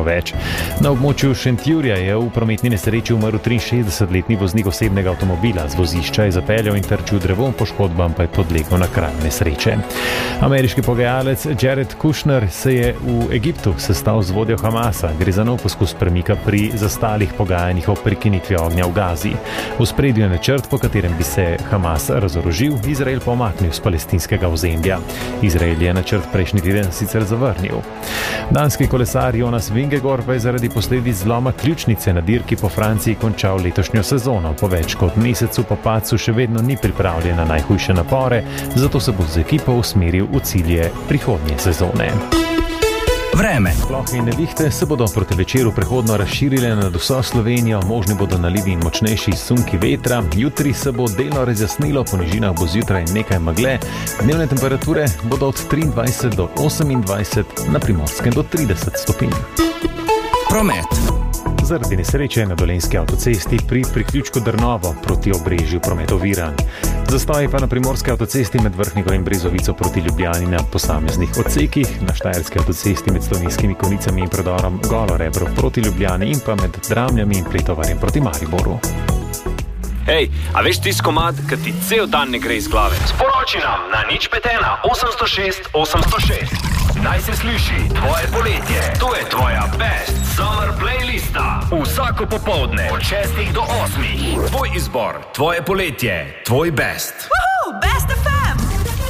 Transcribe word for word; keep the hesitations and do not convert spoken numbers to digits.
več. Na območju Šentjurja je v prometni nesreči umrl triinšestdesetletni voznik osebnega avtomobila. Z vozišča je zapeljal in trčil v drevo, poškodbam pa je podlegel na kraj nesreče. Ameriški pogajalec Jared Kushner se je v Egiptu sestal z vodjo Hamasa. Gre za nov poskus premika pri zastalih pogajanjih o prekinitvi ognja v Gazi. V ospredju je načrt, po katerem bi se Hamas razorožil, Izrael pa umaknil z palestinskega ozemlja. Izrael je načrt prejšnji teden sicer zavrnil. Danski kolesar Jonas Vingegaard pa je zaradi posledic zloma ključnice na dirki po Franciji končal letošnjo sezono. Po več kot mesecu po padcu še vedno ni pripravljen na najhujše napore, zato se bo z ekipo usmeril v cilje prihodnje sezone. Vreme. Plohe in nevihte se bodo proti večeru prehodno razširile nad vso Slovenijo, možni bodo nalivi in močnejši sunki vetra. Jutri se bo delno razjasnilo, po nižinah bo zjutraj nekaj megle. Dnevne temperature bodo od triindvajset do osemindvajset, na Primorskem do trideset stopinj. Promet. Zaradi nesreče na Dolenjski avtocesti pri priključku Drnovo proti Obrežju promet oviran. Zastoji pa na Primorski avtocesti med Vrhnico in Brezovico proti Ljubljani na posameznih odsekih, na Štajerski avtocesti med Slovenskimi Konicami in predorom Golo Rebro proti Ljubljani in pa med Dramljami in Pletovarjem proti Mariboru. Hej, a veš tisti komad, ki ti cel dan ne gre iz glave? Sporoči nam na nič pet ena osemsto šest osemsto šest. Naj se sliši tvoje poletje. To je tvoja best summer playlista. Vsako popoldne od šestih do osmih. Tvoj izbor, tvoje poletje, tvoj best.